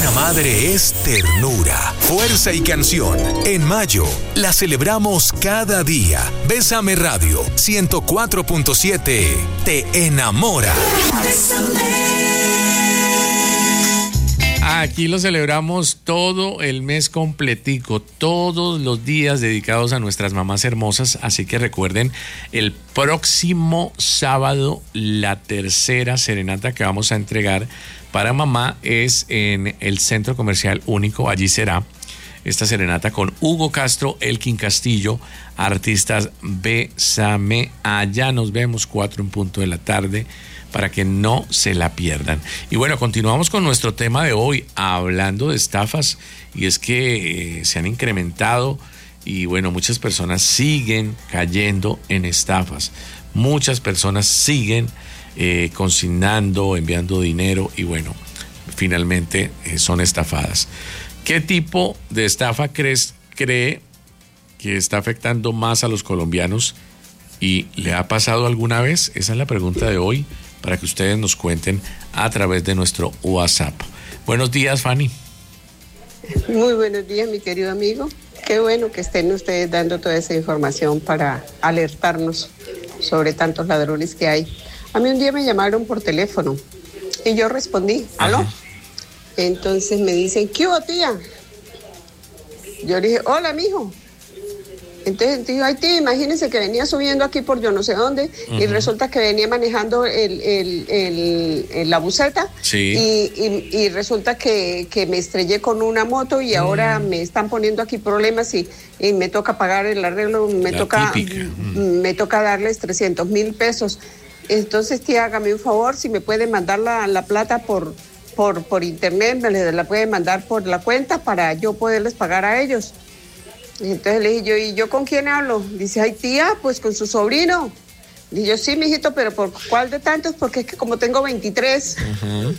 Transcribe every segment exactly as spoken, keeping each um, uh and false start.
Una madre es ternura, fuerza y canción. En mayo, la celebramos cada día. Bésame Radio ciento cuatro punto siete te enamora. Aquí lo celebramos todo el mes completico, todos los días dedicados a nuestras mamás hermosas, así que recuerden, el próximo sábado la tercera serenata que vamos a entregar para mamá es en el Centro Comercial Único. Allí será esta serenata con Hugo Castro, Elkin Castillo, artistas Bésame. Allá nos vemos cuatro en punto de la tarde, para que no se la pierdan. Y bueno, continuamos con nuestro tema de hoy, hablando de estafas, y es que eh, se han incrementado y bueno, muchas personas siguen cayendo en estafas. Muchas personas siguen eh, consignando, enviando dinero y bueno, finalmente eh, son estafadas. ¿Qué tipo de estafa crees, cree que está afectando más a los colombianos y le ha pasado alguna vez? Esa es la pregunta de hoy, para que ustedes nos cuenten a través de nuestro WhatsApp. Buenos días, Fanny. Muy buenos días, mi querido amigo. Qué bueno que estén ustedes dando toda esa información para alertarnos sobre tantos ladrones que hay. A mí un día me llamaron por teléfono y yo respondí, ¿aló? Ajá. Entonces me dicen, ¿qué hubo, tía? Yo le dije, hola, mijo. Entonces digo, ay, tía, imagínense que venía subiendo aquí por yo no sé dónde, uh-huh. y resulta que venía manejando el, el, el, el, la buseta, sí. y, y, y resulta que, que me estrellé con una moto y uh-huh. ahora me están poniendo aquí problemas y, y me toca pagar el arreglo, me la toca uh-huh. me toca darles trescientos mil pesos. Entonces, tía, hágame un favor, si me puede mandar la, la plata por, por, por internet, me la puede mandar por la cuenta para yo poderles pagar a ellos. Entonces le dije yo, ¿y yo con quién hablo? Dice, ay, tía, pues con su sobrino. Dije yo, sí, mijito, pero ¿por cuál de tantos? Porque es que como tengo veintitrés. Uh-huh.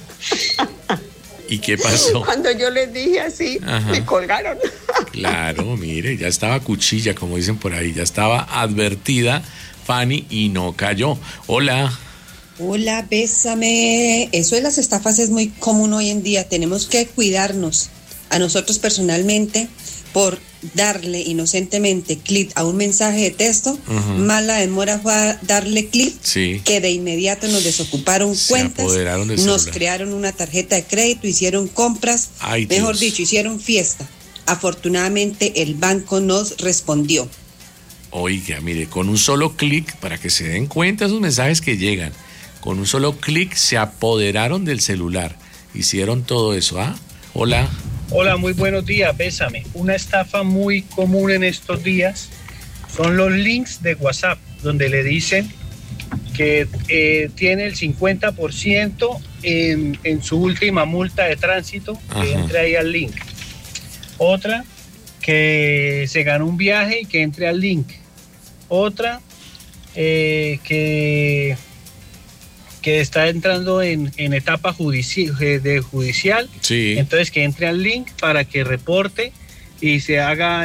¿Y qué pasó? Cuando yo les dije así, uh-huh. me colgaron. Claro, mire, ya estaba cuchilla, como dicen por ahí, ya estaba advertida Fanny y no cayó. Hola. Hola, bésame. Eso de las estafas es muy común hoy en día. Tenemos que cuidarnos. A nosotros personalmente, por darle inocentemente clic a un mensaje de texto, uh-huh. más la demora fue a darle clic, sí. que de inmediato nos desocuparon Se cuentas, nos celular. crearon una tarjeta de crédito, hicieron compras, Ay, mejor Dios. dicho, hicieron fiesta. Afortunadamente el banco nos respondió. Oiga, mire, con un solo clic, para que se den cuenta esos mensajes que llegan, con un solo clic se apoderaron del celular, hicieron todo eso, ¿ah? Hola. Hola, muy buenos días, bésame. Una estafa muy común en estos días son los links de WhatsApp, donde le dicen que eh, tiene el cincuenta por ciento en, en su última multa de tránsito, que Ajá. entre ahí al link. Otra, que se ganó un viaje y que entre al link. Otra, eh, que... que está entrando en, en etapa judici- de judicial, sí. entonces que entre al link para que reporte y se haga